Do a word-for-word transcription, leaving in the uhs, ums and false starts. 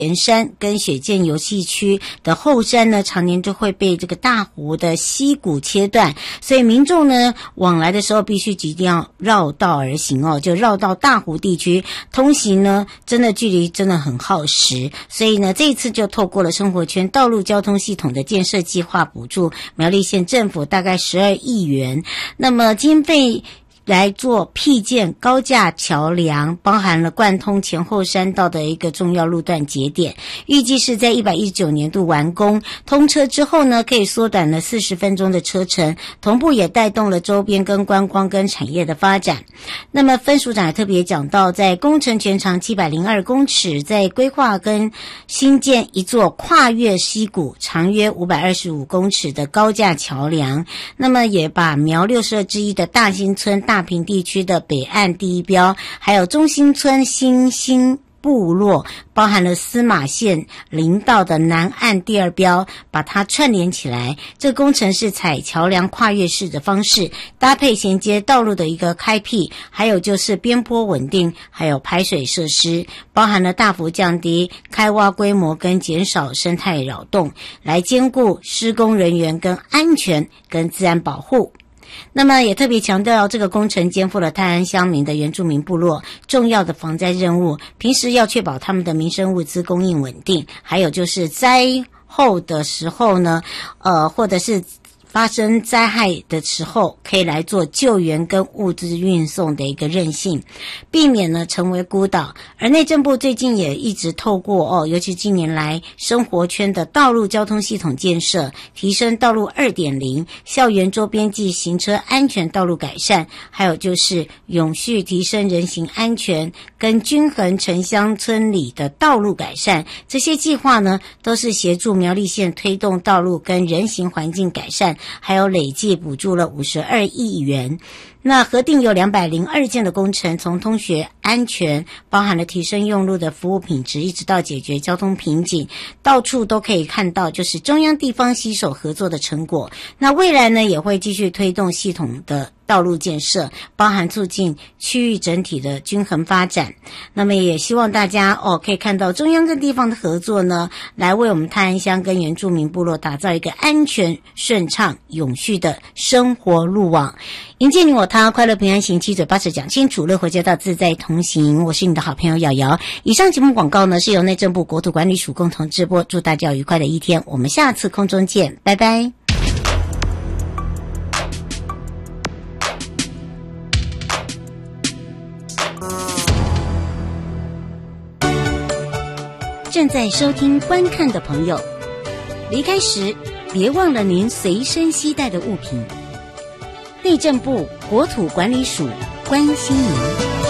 盐山跟雪见游戏区的后山呢，常年就会被这个大湖的溪谷切断，所以民众呢往来的时候必须一定要绕道而行哦，就绕到大湖地区通行呢，真的距离真的很耗时，所以呢这一次就透过了生活圈道路交通系统的建设计划补助苗栗县政府大概十二亿元，那么经费来做辟建高架桥梁，包含了贯通前后山道的一个重要路段节点，预计是在一百一十九年度完工，通车之后呢，可以缩短了四十分钟的车程，同步也带动了周边跟观光跟产业的发展。那么分署长也特别讲到，在工程全长七百零二公尺，在规划跟新建一座跨越溪谷长约五百二十五公尺的高架桥梁，那么也把苗六十二之一的大兴村大坪地区的北岸第一标，还有中兴村新兴部落，包含了司马县林道的南岸第二标，把它串联起来。这个工程是采桥梁跨越式的方式，搭配衔接道路的一个开辟，还有就是边坡稳定，还有排水设施，包含了大幅降低开挖规模跟减少生态扰动，来兼顾施工人员跟安全跟自然保护。那么也特别强调，这个工程肩负了泰安乡民的原住民部落重要的防灾任务，平时要确保他们的民生物资供应稳定，还有就是灾后的时候呢，呃，或者是发生灾害的时候，可以来做救援跟物资运送的一个韧性，避免呢成为孤岛。而内政部最近也一直透过哦，尤其近年来生活圈的道路交通系统建设，提升道路 二点零， 校园周边及行车安全道路改善，还有就是永续提升人行安全跟均衡城乡村里的道路改善，这些计划呢都是协助苗栗县推动道路跟人行环境改善，还有累计补助了五十二亿元。那核定有两百零二件的工程，从通学安全，包含了提升用路的服务品质，一直到解决交通瓶颈，到处都可以看到就是中央地方携手合作的成果。那未来呢也会继续推动系统的道路建设，包含促进区域整体的均衡发展。那么也希望大家哦可以看到中央跟地方的合作呢，来为我们泰安乡跟原住民部落打造一个安全、顺畅、永续的生活路网。迎接你我他，快乐平安行，七嘴八舌讲清楚，乐活街道自在同行。我是你的好朋友瑶瑶。以上节目广告呢是由内政部国土管理署共同直播，祝大家有愉快的一天，我们下次空中见，拜拜。正在收听观看的朋友，离开时别忘了您随身携带的物品。内政部国土管理署关心您。